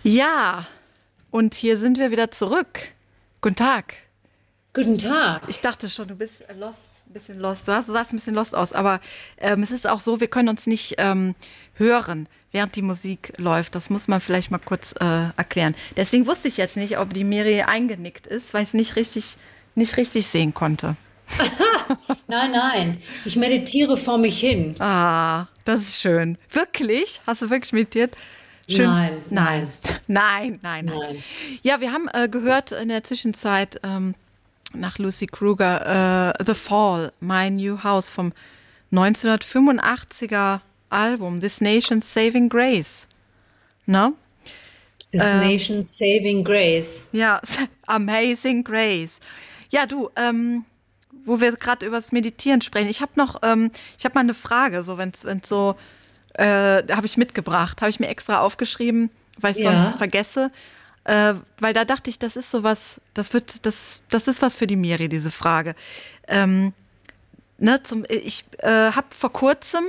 Ja, und hier sind wir wieder zurück. Guten Tag. Guten Tag. Ich dachte schon, du bist lost, ein bisschen lost. Du sahst ein bisschen lost aus, aber es ist auch so, wir können uns nicht hören, während die Musik läuft. Das muss man vielleicht mal kurz erklären. Deswegen wusste ich jetzt nicht, ob die Miri eingenickt ist, weil ich es nicht richtig sehen konnte. Nein, nein. Ich meditiere vor mich hin. Ah, das ist schön. Wirklich? Hast du wirklich meditiert? Schön. Nein, Nein, nein, nein, nein, nein. nein. Ja, wir haben gehört in der Zwischenzeit nach Lucy Kruger The Fall, My New House vom 1985er Album This Nation's Saving Grace. Ne? This nation's saving grace. Ja, Amazing Grace. Ja, du, wo wir gerade über das Meditieren sprechen, ich habe mal eine Frage, so wenn's so, habe ich mitgebracht, habe ich mir extra aufgeschrieben, weil ich sonst Ja. vergesse. Weil da dachte ich, das ist sowas, das ist was für die Miri, diese Frage. Ähm, ich habe vor kurzem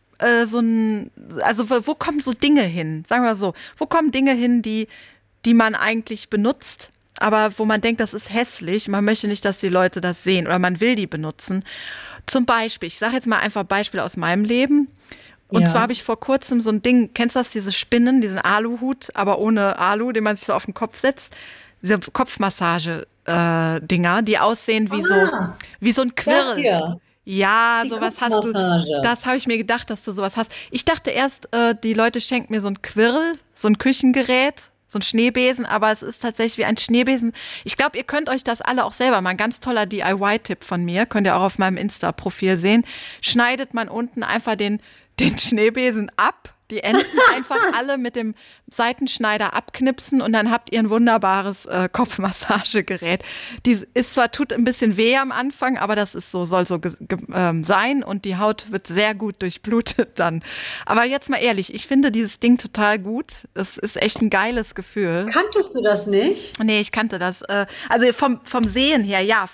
also wo kommen so Dinge hin? Sagen wir mal so, wo kommen Dinge hin, die man eigentlich benutzt, aber wo man denkt, das ist hässlich, man möchte nicht, dass die Leute das sehen oder man will die benutzen. Zum Beispiel, ich sage jetzt mal einfach Beispiel aus meinem Leben. Und zwar habe Ja. ich vor kurzem so ein Ding, kennst du das, diese Spinnen, diesen Aluhut, aber ohne Alu, den man sich so auf den Kopf setzt? Diese Kopfmassage-Dinger, die aussehen Ah, wie so ein das Quirl. hier. Ja, Die sowas hast du. Kopfmassage. Das habe ich mir gedacht, dass du sowas hast. Ich dachte erst, die Leute schenken mir so ein Quirl, so ein Küchengerät, so ein Schneebesen, aber es ist tatsächlich wie ein Schneebesen. Ich glaube, ihr könnt euch das alle auch selber mal. Ein ganz toller DIY-Tipp von mir, könnt ihr auch auf meinem Insta-Profil sehen. Schneidet man unten einfach den Schneebesen ab. Die Enden einfach alle mit dem Seitenschneider abknipsen und dann habt ihr ein wunderbares Kopfmassagegerät. Die ist zwar, tut ein bisschen weh am Anfang, aber das ist so, soll so sein und die Haut wird sehr gut durchblutet dann. Aber jetzt mal ehrlich, ich finde dieses Ding total gut. Es ist echt ein geiles Gefühl. Kanntest du das nicht? Nee, ich kannte das. Also vom Sehen her, ja,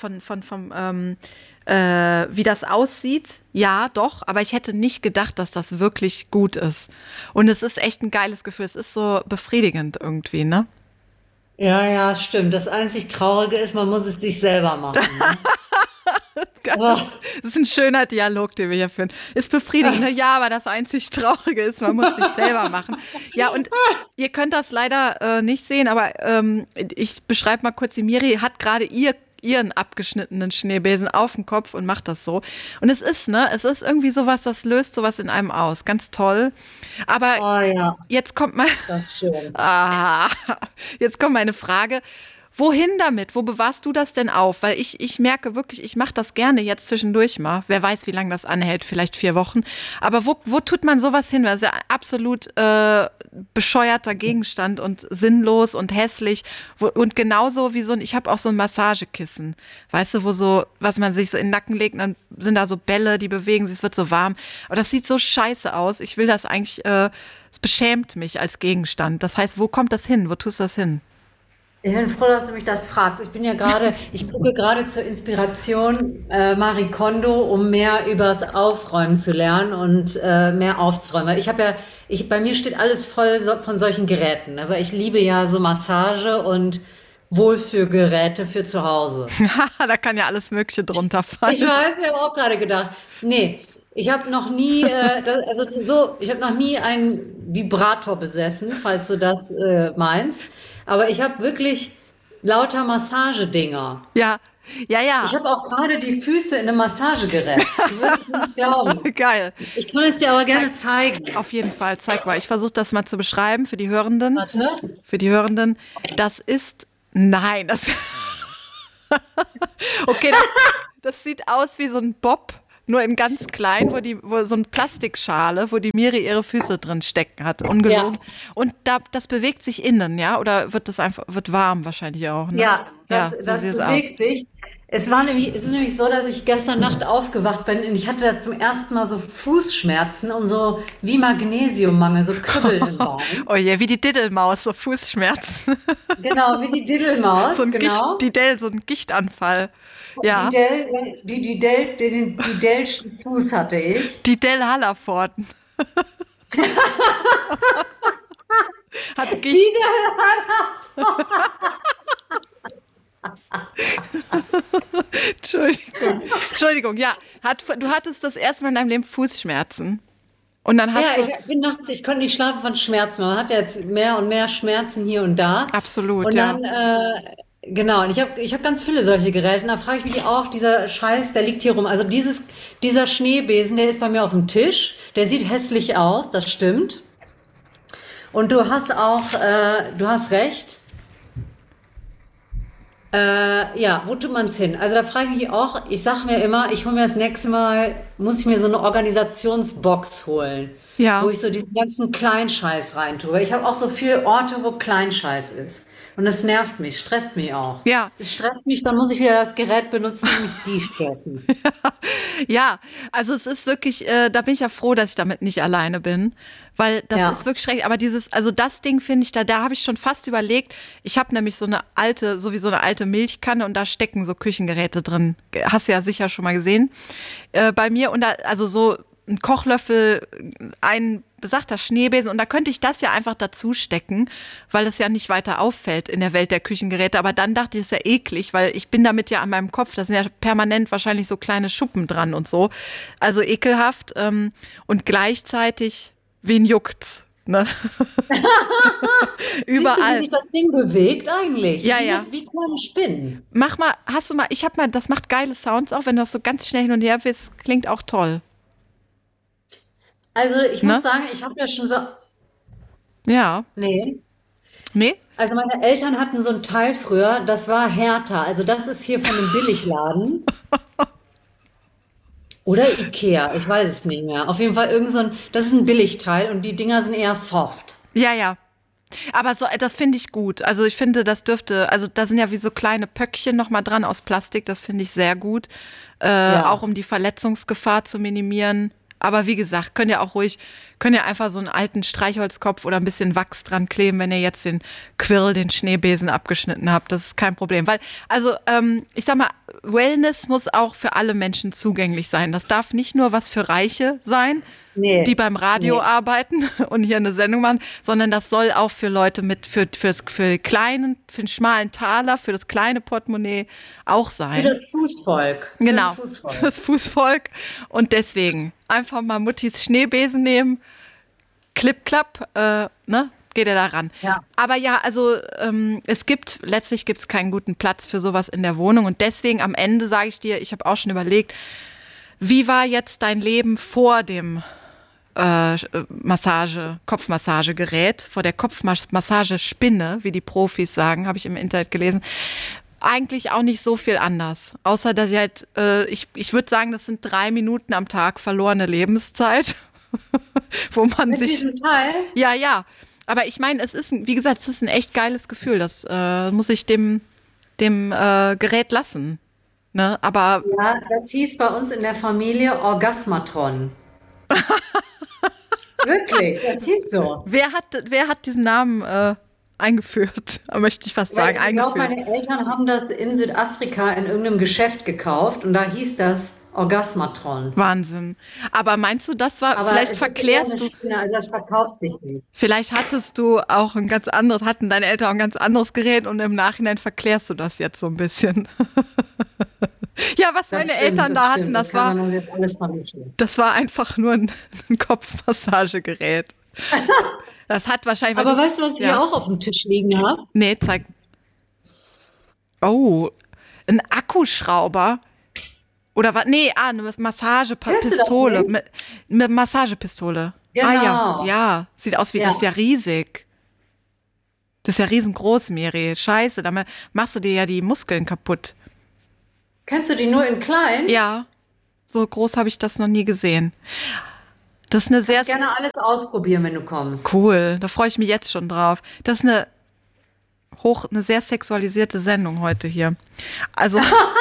wie das aussieht, ja, doch, aber ich hätte nicht gedacht, dass das wirklich gut ist. Und es ist echt ein geiles Gefühl. Es ist so befriedigend irgendwie, ne? Ja, ja, stimmt. Das einzig Traurige ist, man muss es sich selber machen, ne? Das Aber, ist ein schöner Dialog, den wir hier führen. Ist befriedigend, ne? Ja, aber das einzig Traurige ist, man muss sich selber machen. Ja, und ihr könnt das leider nicht sehen, aber ich beschreibe mal kurz, die Miri hat gerade ihren abgeschnittenen Schneebesen auf dem Kopf und macht das so. Und es ist irgendwie sowas, das löst sowas in einem aus. Ganz toll. Aber oh ja, jetzt kommt mal, das ist schön. ah, jetzt kommt meine Frage. Wohin damit? Wo bewahrst du das denn auf? Weil ich merke wirklich, ich mache das gerne jetzt zwischendurch mal. Wer weiß, wie lange das anhält, vielleicht 4 Wochen. Aber wo tut man sowas hin? Das ist ja ein absolut bescheuerter Gegenstand und sinnlos und hässlich. Und genauso wie ich habe auch so ein Massagekissen. Weißt du, was man sich so in den Nacken legt, und dann sind da so Bälle, die bewegen sich, es wird so warm. Aber das sieht so scheiße aus. Ich will das eigentlich, es beschämt mich als Gegenstand. Das heißt, wo kommt das hin? Wo tust du das hin? Ich bin froh, dass du mich das fragst. Ich gucke gerade zur Inspiration Marie Kondo, um mehr übers Aufräumen zu lernen und mehr aufzuräumen. Weil bei mir steht alles voll von solchen Geräten, ne? Weil ich liebe ja so Massage und Wohlfühlgeräte für zu Hause. Da kann ja alles Mögliche drunter Ich fallen. weiß, ich habe auch gerade gedacht, nee, ich habe noch nie, ich habe noch nie einen Vibrator besessen, falls du das meinst. Aber ich habe wirklich lauter Massagedinger. Ja, ja, Ich ja, habe auch gerade die Füße in einem Massagegerät. Du wirst es nicht glauben. geil. Ich kann es dir aber Zeig, gerne zeigen. auf jeden Fall, zeig mal. Ich versuche das mal zu beschreiben für die Hörenden. Warte. Für die Hörenden. Das ist, nein, okay, das sieht aus wie so ein Bob, nur in ganz klein, wo so eine Plastikschale, wo die Miri ihre Füße drin stecken hat, Ja, ungelogen. Und das bewegt sich innen, ja? Oder wird warm wahrscheinlich auch, ne? ja, Ja, so das sieht es aus. bewegt sich. Es ist nämlich so, dass ich gestern Nacht aufgewacht bin und ich hatte da zum ersten Mal so Fußschmerzen und so wie Magnesiummangel, so Kribbeln im Bein. Oh je, wie die Diddelmaus, so Fußschmerzen. Genau, wie die So Diddelmaus, ein genau. So ein Gichtanfall. Die Ja, Dell, die Dellschen Fuß hatte ich. die Del Hallervorden. Hat, Gicht. Entschuldigung, ja. Du hattest das erste Mal in deinem Leben Fußschmerzen. Und dann Ja, hast du, ich bin nachts, ich konnte nicht schlafen von Schmerzen. Man hat ja jetzt mehr und mehr Schmerzen hier und da. absolut, Und ja. dann, genau, und ich hab ganz viele solche Geräte. Und da frage ich mich auch, dieser Scheiß, der liegt hier rum. Also dieser Schneebesen, der ist bei mir auf dem Tisch. Der sieht hässlich aus, das stimmt. Und du hast recht. Ja, wo tut man's hin? Also da frage ich mich auch, ich sage mir immer, ich hole mir das nächste Mal, muss ich mir so eine Organisationsbox holen, wo Ja, ich so diesen ganzen Kleinscheiß reintue. Ich habe auch so viele Orte, wo Kleinscheiß ist. Und das nervt mich, stresst mich auch. ja. Es stresst mich, dann muss ich wieder das Gerät benutzen und mich de-stressen. Ja, also es ist wirklich, da bin ich ja froh, dass ich damit nicht alleine bin, weil das ist Ja. wirklich schrecklich. Aber also das Ding finde ich, da habe ich schon fast überlegt. Ich habe nämlich so eine alte Milchkanne und da stecken so Küchengeräte drin. Hast du ja sicher schon mal gesehen. Bei mir und da, also so ein Kochlöffel, ein besagter Schneebesen und da könnte ich das ja einfach dazu stecken, weil es ja nicht weiter auffällt in der Welt der Küchengeräte. Aber dann dachte ich, das ist ja eklig, weil ich bin damit ja an meinem Kopf, da sind ja permanent wahrscheinlich so kleine Schuppen dran und so. Also ekelhaft und gleichzeitig, wen juckt's? Ne? Siehst du, wie Überall. sich das Ding bewegt eigentlich? Ja, ja. Wie kleine Spinnen. Mach mal, ich habe mal, das macht geile Sounds auch, wenn du das so ganz schnell hin und her willst, klingt auch toll. Also ich Ne? muss sagen, ich habe ja schon so, Ja. nee. Nee? Also meine Eltern hatten so ein Teil früher, das war Hertha. Also das ist hier von einem Billigladen oder Ikea, ich weiß es nicht mehr. Auf jeden Fall das ist ein Billigteil und die Dinger sind eher soft. Ja, ja. Aber so, das finde ich gut. Also ich finde, also da sind ja wie so kleine Pöckchen nochmal dran aus Plastik, das finde ich sehr gut. Auch Ja. um die Verletzungsgefahr zu minimieren. Aber wie gesagt, könnt ihr einfach so einen alten Streichholzkopf oder ein bisschen Wachs dran kleben, wenn ihr jetzt den Schneebesen abgeschnitten habt. Das ist kein Problem. Weil, also, ich sag mal, Wellness muss auch für alle Menschen zugänglich sein. Das darf nicht nur was für Reiche sein, die Nee, beim Radio nee. arbeiten und hier eine Sendung machen, sondern das soll auch für Leute für den schmalen Taler, für das kleine Portemonnaie auch Für sein. das Fußvolk. Fürs Genau, Fußvolk. fürs Fußvolk. Und deswegen einfach mal Muttis Schneebesen nehmen, klipp, klapp, ne? Geht er da ran. Ja. Aber ja, also letztlich gibt es keinen guten Platz für sowas in der Wohnung. Und deswegen am Ende sage ich dir, ich habe auch schon überlegt, wie war jetzt dein Leben vor dem Kopfmassagegerät, vor der Kopfmassagespinne, wie die Profis sagen, habe ich im Internet gelesen. Eigentlich auch nicht so viel anders. Außer, dass ich würde sagen, das sind 3 Minuten am Tag verlorene Lebenszeit, wo man Mit sich, diesem Teil? ja, ja. Aber ich meine, wie gesagt, es ist ein echt geiles Gefühl. Das muss ich dem Gerät lassen. Ne? Aber Ja, das hieß bei uns in der Familie Orgasmatron. Wirklich, das hieß so. wer hat diesen Namen eingeführt? Möchte ich fast Weil sagen, ich glaube, eingeführt. meine Eltern haben das in Südafrika in irgendeinem Geschäft gekauft und da hieß das Orgasmatron. Wahnsinn. Aber meinst du, Aber es ist eher eine Spinne, also das verkauft sich nicht. vielleicht hatten deine Eltern auch ein ganz anderes Gerät und im Nachhinein verklärst du das jetzt so ein bisschen. Ja, was meine Eltern Das da hatten, stimmt. Das kann man nun jetzt alles vermischen. das war einfach nur ein Kopfmassagegerät. Das hat wahrscheinlich, Aber weißt du, was ich hier ja. auch auf dem Tisch liegen habe? Nee, zeig. Oh, ein Akkuschrauber. Oder was? Nee, eine Kennst du das Massagepistole. nicht? Mit Massagepistole. Ah ja, Genau. ja. Sieht aus das ist ja Ja. riesig. Das ist ja riesengroß, Miri. Scheiße, damit machst du dir ja die Muskeln kaputt. Kennst du die nur in klein? Ja, so groß habe ich das noch nie gesehen. Das ist eine sehr Gerne alles ausprobieren, wenn du kommst. cool. Da freue ich mich jetzt schon drauf. Das ist eine sehr sexualisierte Sendung heute hier. Also,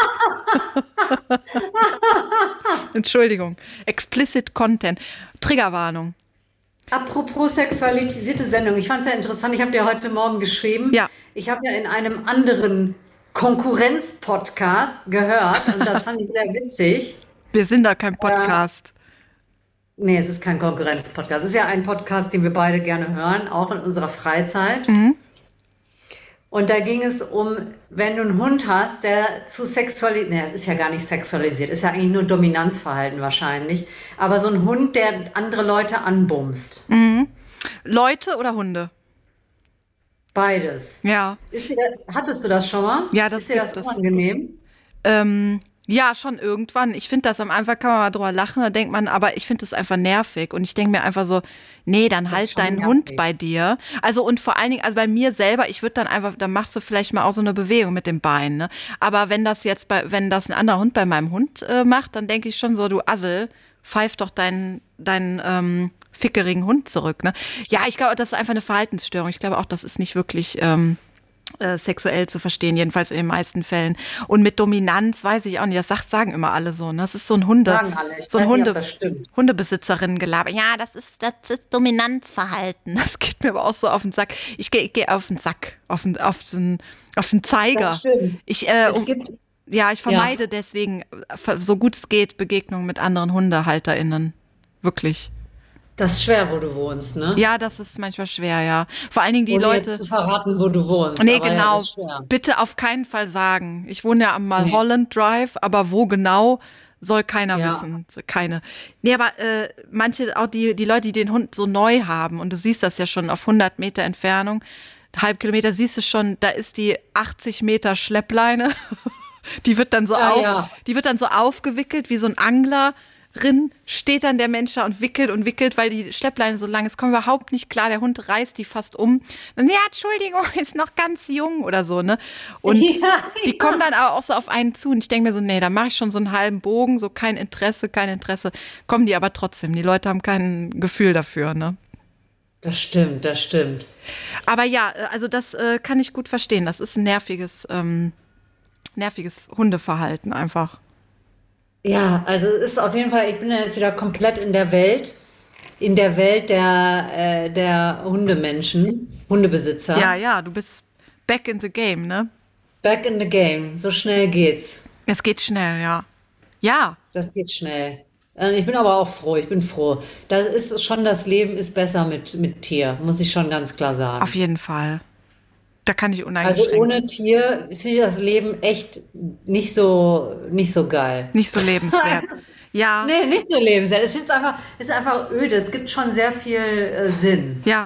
Entschuldigung. Explicit Content. Triggerwarnung. Apropos sexualisierte Sendung, ich fand es ja interessant, ich habe dir heute Morgen geschrieben, Ja. ich habe ja in einem anderen Konkurrenz-Podcast gehört und das fand ich sehr witzig. Wir sind da kein Podcast. Nee, es ist kein Konkurrenz-Podcast. Es ist ja ein Podcast, den wir beide gerne hören, auch in unserer Freizeit. Mhm. Und da ging es um, wenn du einen Hund hast, der zu sexualisiert, nee, es ist ja gar nicht sexualisiert, ist ja eigentlich nur Dominanzverhalten wahrscheinlich, aber so ein Hund, der andere Leute anbumst. Mhm. Leute oder Hunde? Beides. Ja. Hattest du das schon mal? Ja, Ist das dir das gibt es. unangenehm? Ja, schon irgendwann. Ich finde das am Anfang kann man mal drüber lachen, da denkt man, aber ich finde das einfach nervig. Und ich denke mir einfach so, nee, dann Das ist halt schon deinen Hund nervig. bei dir. Also und vor allen Dingen, also bei mir selber, ich würde dann einfach, dann machst du vielleicht mal auch so eine Bewegung mit dem Bein, ne? Aber wenn das ein anderer Hund bei meinem Hund macht, dann denke ich schon so, du Assel, pfeif doch deinen fickerigen Hund zurück, ne? Ja, ich glaube, das ist einfach eine Verhaltensstörung. Ich glaube auch, das ist nicht wirklich sexuell zu verstehen, jedenfalls in den meisten Fällen. Und mit Dominanz weiß ich auch nicht, sagen immer alle so, ne? Das ist so ein Sagen alle. Ich so ein weiß nicht, ob das stimmt. Hundebesitzerinnen-Gelaber. Ja, das ist Dominanzverhalten. Das geht mir aber auch so auf den Sack. Ich geh auf den Sack, auf den Das Zeiger. stimmt. Ich, Es gibt, ja, ich ja. vermeide deswegen, so gut es geht, Begegnungen mit anderen HundehalterInnen. Wirklich. Das ist schwer, wo du wohnst, ne? Ja, das ist manchmal schwer, ja. Vor allen Dingen die Ohne jetzt Leute. zu verraten, wo du wohnst. Nee, Aber ja, genau. ist schwer. Bitte auf keinen Fall sagen. Ich wohne ja am Nee. Mulholland Drive, aber wo genau, soll keiner Ja. wissen. Keine. Nee, aber manche, auch die Leute, die den Hund so neu haben, und du siehst das ja schon auf 100 Meter Entfernung, halb Kilometer, siehst du schon, da ist die 80 Meter Schleppleine. Die wird dann so Ja, ja. die wird dann so aufgewickelt wie so ein Angler. Steht dann der Mensch da und wickelt, weil die Schleppleine so lang ist. Kommt überhaupt nicht klar. Der Hund reißt die fast um. Dann, ja, Entschuldigung, ist noch ganz jung oder so, ne? Und Ja, die kommen dann aber auch so auf einen zu. Und ich denke mir so, nee, da mache ich schon so einen halben Bogen, so kein Interesse. Kommen die aber trotzdem. Die Leute haben kein Gefühl dafür, ne? das stimmt, das stimmt. Aber ja, also das kann ich gut verstehen. Das ist ein nerviges Hundeverhalten einfach. Ja, also es ist auf jeden Fall, ich bin ja jetzt wieder komplett in der Welt der Hundemenschen, Ja, Hundebesitzer. ja, du bist back in the game, ne? Back in the game. So schnell geht's. Es geht schnell, ja. Ja, Das geht schnell. Ich bin aber auch froh, ich bin froh. Das Leben ist besser mit Tier, muss ich schon ganz klar auf sagen. jeden Fall. Da kann ich Also uneingeschränkt. ohne Tier finde ich das Leben echt nicht so geil. Nicht so lebenswert. Ja, Nee, nicht so lebenswert. Es ist einfach öde. Es gibt schon sehr viel Sinn. ja,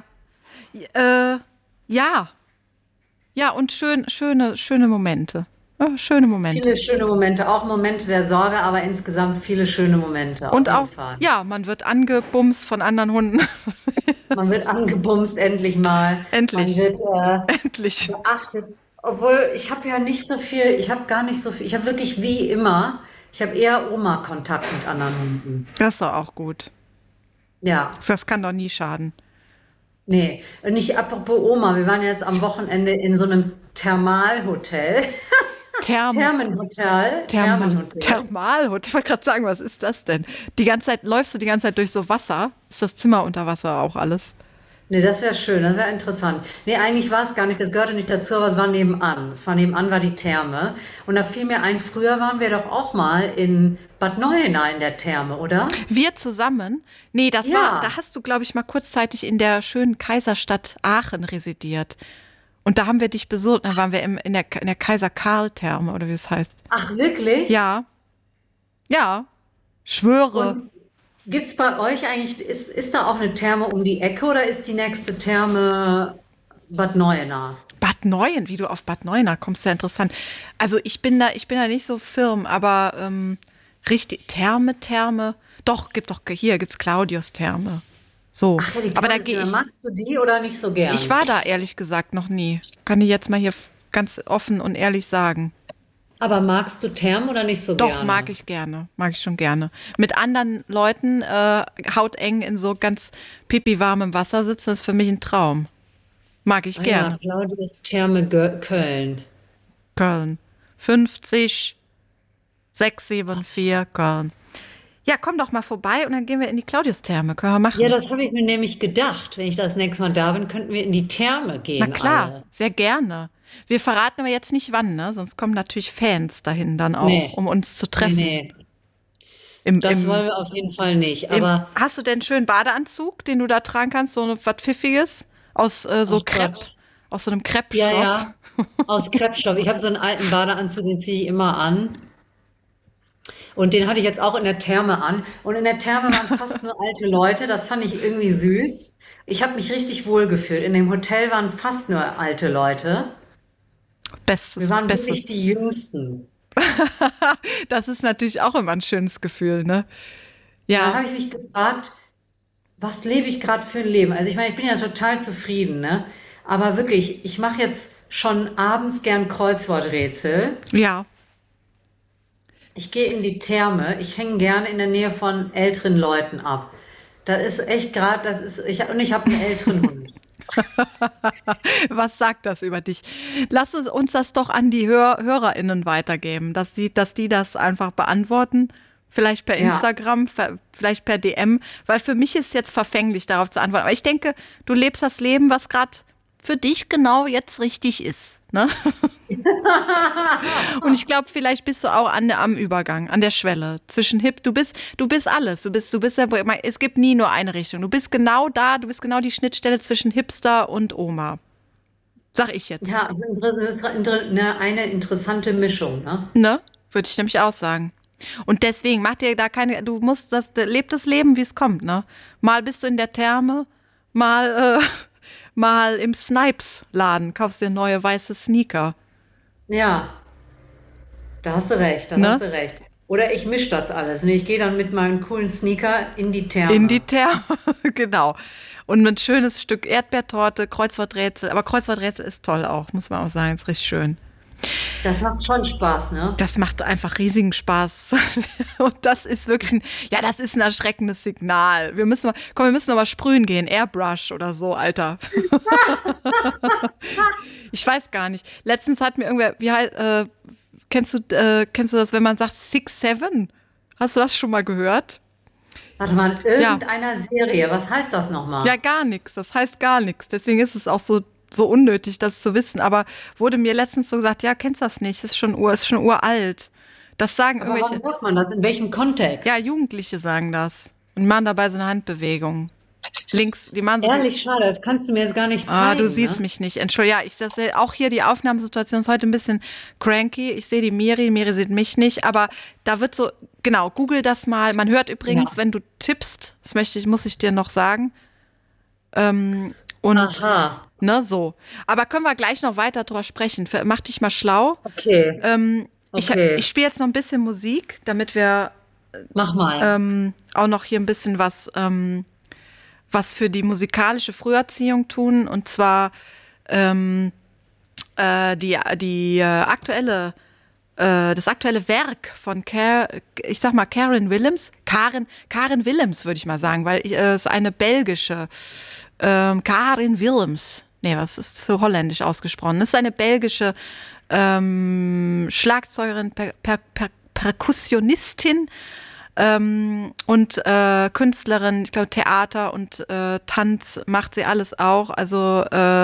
ja, ja, und schöne Momente. Ja, schöne Momente. Viele schöne Momente, auch Momente der Sorge, aber insgesamt viele schöne Momente, auf Und jeden auch, Fall. ja, man wird angebumst von anderen Hunden. Man wird angebumst endlich mal. Man Endlich, wird endlich. beachtet. Obwohl, ich habe ja nicht so viel, ich habe gar nicht so viel, ich habe wirklich wie immer, ich habe eher Oma-Kontakt mit anderen Hunden. Das ist doch auch gut. Ja, Das kann doch nie schaden. nee. Und nicht apropos Oma, wir waren jetzt am Wochenende in so einem Thermalhotel. Therm, Thermenhotel. Thermalhotel. Ich wollte gerade sagen, was ist das denn? Läufst du die ganze Zeit durch so Wasser? Ist das Zimmer unter Wasser auch alles? Nee, das wäre schön, das wäre interessant. Nee, eigentlich war es gar nicht, das gehörte nicht dazu, aber es war nebenan. War die Therme. Und da fiel mir ein, früher waren wir doch auch mal in Bad Neuenahr in der Therme, oder? Wir zusammen? Nee, da Ja. hast du, glaube ich, mal kurzzeitig in der schönen Kaiserstadt Aachen residiert. Und da haben wir dich besucht. Da waren wir in der Kaiser-Karl-Therme oder wie es heißt. Ach, wirklich? Ja, ja, schwöre. Und gibt's bei euch eigentlich, ist da auch eine Therme um die Ecke oder ist die nächste Therme Bad Neuenahr? Bad Neuen, wie du auf Bad Neuenahr kommst, ja interessant. Also ich bin da nicht so firm, aber richtig, Therme. Doch, hier gibt's Claudius Therme. So, Ach ja, die aber da Claudius gehe Therme. ich, Magst du die oder nicht so ich gern? war da ehrlich gesagt noch nie. Kann ich jetzt mal hier ganz offen und ehrlich sagen. Aber magst du Thermen oder nicht so Doch, mag gerne? ich gerne. Mag ich schon gerne. Mit anderen Leuten hauteng in so ganz pipi-warmem Wasser sitzen, das ist für mich ein Traum. Mag ich Ah ja, gerne. Claudius Therme Köln. Köln. 50 674 Köln. Ja, komm doch mal vorbei und dann gehen wir in die Claudius-Therme. Können wir Ja, machen. das habe ich mir nämlich gedacht. Wenn ich das nächste Mal da bin, könnten wir in die Therme Na gehen klar, alle. sehr gerne. Wir verraten aber jetzt nicht wann, ne? Sonst kommen natürlich Fans dahin dann auch, Nee, um uns zu nee, treffen. nee. Im, Das im, wollen wir auf jeden Fall nicht. Aber, Hast du denn einen schönen Badeanzug, den du da tragen kannst, so was Pfiffiges aus so ach Krepp, Gott. aus so einem Ja, Kreppstoff? ja. Aus Kreppstoff. Ich habe so einen alten Badeanzug, den ziehe ich immer an. Und den hatte ich jetzt auch in der Therme an. Und in der Therme waren fast nur alte Leute. Das fand ich irgendwie süß. Ich habe mich richtig wohl gefühlt. In dem Hotel waren fast nur alte Leute. Wir Bestes, waren Bestes. wirklich die Jüngsten. Das ist natürlich auch immer ein schönes Gefühl, ne? Und dann Ja, habe ich mich gefragt, was lebe ich gerade für ein Leben? Also ich meine, ich bin ja total zufrieden, ne? Aber wirklich, ich mache jetzt schon abends gern Kreuzworträtsel. ja. Ich gehe in die Therme. Ich hänge gerne in der Nähe von älteren Leuten ab. Da ist echt gerade, und ich habe einen älteren Hund. Was sagt das über dich? Lass uns das doch an die HörerInnen weitergeben, dass die das einfach beantworten. Vielleicht per Ja, Instagram, vielleicht per DM, weil für mich ist jetzt verfänglich, darauf zu antworten. Aber ich denke, du lebst das Leben, was gerade für dich genau jetzt richtig ist. Ne? Und ich glaube, vielleicht bist du auch am Übergang, an der Schwelle zwischen hip. Du bist alles. Du bist ja, es gibt nie nur eine Richtung. Du bist genau da, du bist genau die Schnittstelle zwischen Hipster und Oma. Sag ich jetzt. ja, eine interessante Mischung, ne? Ne? Würde ich nämlich auch sagen. Und deswegen mach dir da keine, leb das Leben, wie es kommt, ne? Mal bist du in der Therme, mal, mal im Snipes-Laden, kaufst dir neue weiße Sneaker, Ja, da hast du recht, da ne? hast du recht. Oder ich mische das alles. Ne? Ich gehe dann mit meinem coolen Sneaker in die In die Therme. Therme, genau. Und ein schönes Stück Erdbeertorte, Kreuzworträtsel. Aber Kreuzworträtsel ist toll auch, muss man auch sagen, ist richtig schön. Das macht schon Spaß, ne? Das macht einfach riesigen Spaß. Und das ist wirklich ja, das ist ein erschreckendes Signal. Wir müssen noch mal sprühen gehen, Airbrush oder so, Alter. Ich weiß gar nicht. Letztens hat mir irgendwer, kennst du das, wenn man sagt Six Seven? Hast du das schon mal gehört? Warte mal, in Ja, irgendeiner Serie, was heißt das ja, nochmal? gar nichts. Das heißt gar nichts. Deswegen ist es auch so unnötig, das zu wissen. Aber wurde mir letztens so gesagt, ja, kennst das nicht? Ist schon uralt. Das sagen Aber irgendwelche, wann hört man das? In welchem ja, Kontext? Jugendliche sagen das. Und machen dabei so eine Handbewegung. Links, die machen so die, Ehrlich, schade, das kannst du mir jetzt gar nicht ah, du zeigen, siehst ne? mich nicht. Entschuldigung, ja, das auch hier die Aufnahmesituation ist heute ein bisschen cranky. Ich sehe die Miri sieht mich nicht, aber da wird so, genau, google das mal. Man hört übrigens, Ja. wenn du tippst, muss ich dir noch sagen. Und, Aha, ne, so. Aber können wir gleich noch weiter drüber sprechen. Mach dich mal schlau. okay, Ich okay. spiele jetzt noch ein bisschen Musik, damit wir Mach mal. auch noch hier ein bisschen was für die musikalische Früherziehung tun. Und zwar das aktuelle Werk von ich sag mal Karen Willems würde ich mal sagen, weil es ist eine belgische Karen Willems. Nee, was ist so holländisch ausgesprochen? Es ist eine belgische Schlagzeugerin, Perkussionistin und Künstlerin, ich glaube Theater und Tanz macht sie alles auch. Also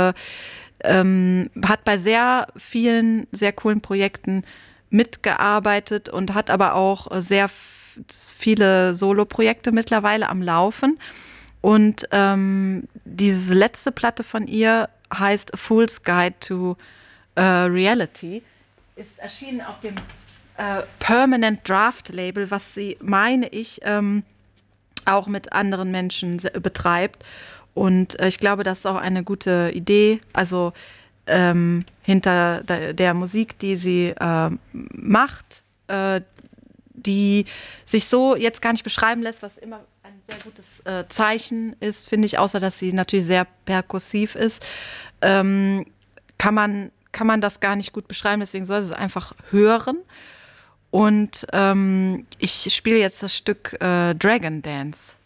hat bei sehr vielen, sehr coolen Projekten mitgearbeitet und hat aber auch viele Solo-Projekte mittlerweile am Laufen. Und diese letzte Platte von ihr heißt A Fool's Guide to Reality, ist erschienen auf dem Permanent Draft Label, was sie, meine ich, auch mit anderen Menschen betreibt. Und ich glaube, das ist auch eine gute Idee. Also hinter der Musik, die sie macht, die sich so jetzt gar nicht beschreiben lässt, was immer ein sehr gutes Zeichen ist, finde ich, außer dass sie natürlich sehr perkussiv ist, kann man das gar nicht gut beschreiben. Deswegen soll sie es einfach hören. Und ich spiele jetzt das Stück Dragon Dance.